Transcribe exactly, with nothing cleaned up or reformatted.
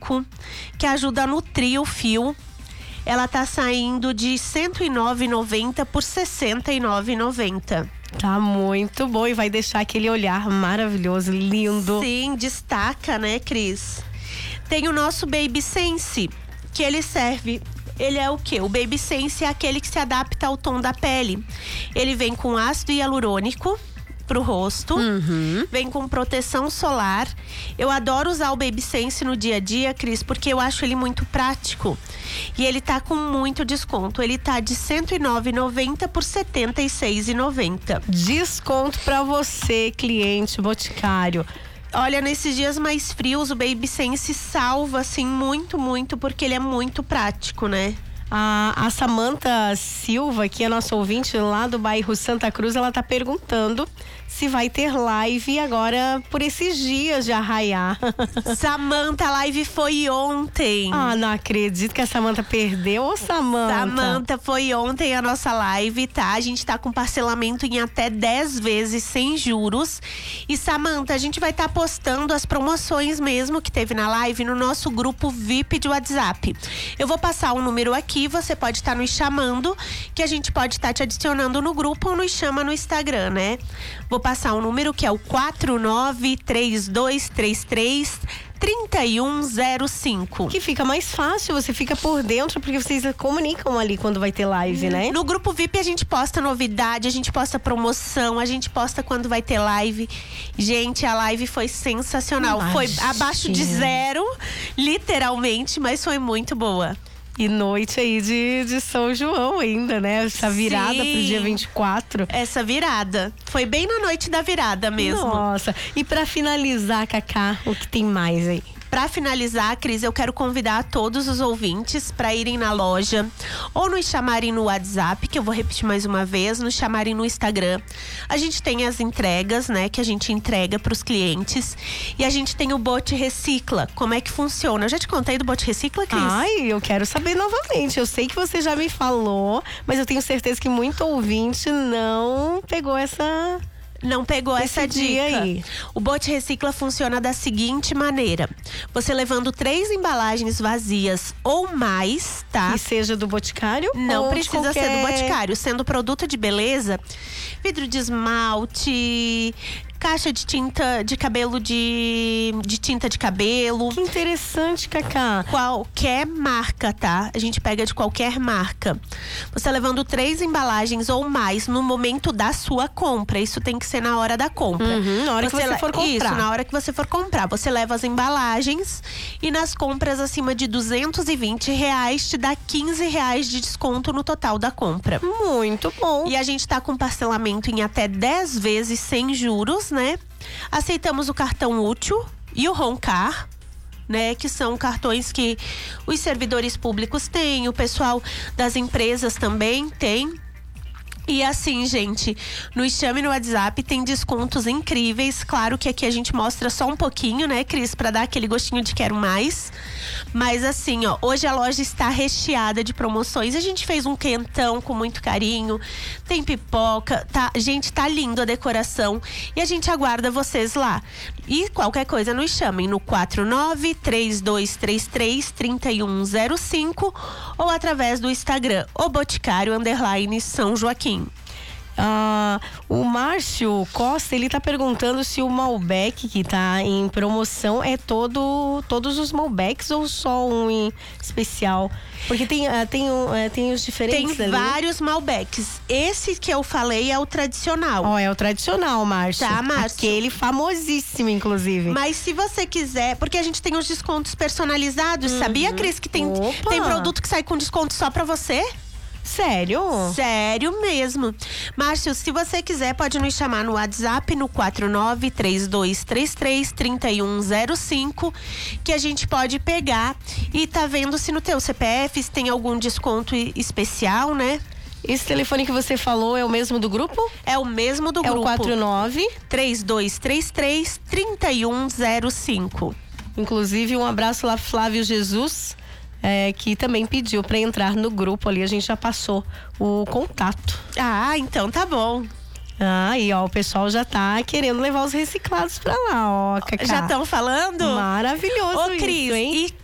hialurônico, que ajuda a nutrir o fio. Ela tá saindo de cento e nove reais e noventa centavos por sessenta e nove reais e noventa centavos. Tá muito bom e vai deixar aquele olhar maravilhoso, lindo. Sim, destaca, né, Cris? Tem o nosso Baby Sense, que ele serve... Ele é o quê? O Baby Sense é aquele que se adapta ao tom da pele. Ele vem com ácido hialurônico pro rosto, Uhum. vem com proteção solar. Eu adoro usar o Baby Sense no dia a dia, Cris, porque eu acho ele muito prático. E ele tá com muito desconto. Ele tá de cento e nove reais e noventa centavos por setenta e seis reais e noventa centavos. Desconto pra você, cliente Boticário. Olha, nesses dias mais frios, o Baby Sense salva, assim, muito, muito, porque ele é muito prático, né? A, a Samanta Silva, que é nossa ouvinte lá do bairro Santa Cruz, ela tá perguntando se vai ter live agora por esses dias de Arraiá. Samanta, a live foi ontem. Ah, não acredito que a Samanta perdeu, ô Samanta? Samanta, foi ontem a nossa live, tá? A gente tá com parcelamento em até dez vezes sem juros. E Samanta, a gente vai estar tá postando as promoções mesmo que teve na live no nosso grupo V I P de WhatsApp. Eu vou passar um número aqui, você pode estar tá nos chamando, que a gente pode estar tá te adicionando no grupo ou nos chama no Instagram, né? Vou passar um número que é o quatro nove três dois três três três um zero cinco. Que fica mais fácil, você fica por dentro, porque vocês comunicam ali quando vai ter live, né? No grupo V I P a gente posta novidade, a gente posta promoção, a gente posta quando vai ter live. Gente, a live foi sensacional. Imagina. Foi abaixo de zero, literalmente, mas foi muito boa. E noite aí de, de São João ainda, né? Essa virada Sim. pro dia vinte e quatro. Essa virada. Foi bem na noite da virada mesmo. Nossa. E pra finalizar, Cacá, o que tem mais aí? Para finalizar, Cris, eu quero convidar todos os ouvintes para irem na loja ou nos chamarem no WhatsApp, que eu vou repetir mais uma vez, nos chamarem no Instagram. A gente tem as entregas, né, que a gente entrega para os clientes, e a gente tem o Bote Recicla. Como é que funciona? Eu já te contei do Bote Recicla, Cris? Ai, eu quero saber novamente. Eu sei que você já me falou, mas eu tenho certeza que muito ouvinte não pegou essa... Não pegou Esse essa dia dica. aí. O Bote Recicla funciona da seguinte maneira: você levando três embalagens vazias ou mais, tá? Que seja do Boticário? Não ou de precisa qualquer... ser do Boticário, sendo produto de beleza, vidro de esmalte, caixa de tinta de cabelo de, de tinta de cabelo. Que interessante, Cacá. Qualquer marca, tá? A gente pega de qualquer marca. Você levando três embalagens ou mais no momento da sua compra. Isso tem que ser na hora da compra. Uhum, na hora que você le- for comprar. Isso, na hora que você for comprar. Você leva as embalagens e nas compras acima de duzentos e vinte reais te dá quinze reais de desconto no total da compra. Muito bom. E a gente tá com parcelamento em até dez vezes sem juros, né? Aceitamos o cartão útil e o Roncar, né? Que são cartões que os servidores públicos têm, o pessoal das empresas também tem. E assim, gente, nos chame no WhatsApp, tem descontos incríveis. Claro que aqui a gente mostra só um pouquinho, né, Cris? Pra dar aquele gostinho de quero mais. Mas assim, ó, hoje a loja está recheada de promoções. A gente fez um quentão com muito carinho. Tem pipoca, tá? Gente, tá lindo a decoração. E a gente aguarda vocês lá. E qualquer coisa, nos chamem no quatro nove três dois três três três um zero cinco ou através do Instagram, o Boticário underline São Joaquim. Ah, o Márcio Costa, ele tá perguntando se o Malbec que tá em promoção é todo, todos os Malbecs ou só um em especial? Porque tem, ah, tem, um, eh, tem os diferentes Tem ali. vários Malbecs. Esse que eu falei é o tradicional. Ó, é o tradicional, Márcio. Tá, Márcio. Aquele famosíssimo, inclusive. Mas se você quiser, porque a gente tem os descontos personalizados, sabia, Cris, que tem, Opa! tem produto que sai com desconto só pra você? Sério? Sério mesmo. Márcio, se você quiser, pode nos chamar no WhatsApp no quatro nove três dois três três três um zero cinco, que a gente pode pegar e tá vendo se no teu C P F se tem algum desconto especial, né? Esse telefone que você falou é o mesmo do grupo? É o mesmo do É grupo. o quatro nove. três dois três três três um zero cinco. Inclusive, um abraço lá, Flávio Jesus. É, que também pediu para entrar no grupo ali, a gente já passou o contato. Ah, então tá bom. Ah, e ó, o pessoal já tá querendo levar os reciclados pra lá, ó, Cacá. Já estão falando? Maravilhoso Ô, isso, Cris, hein? e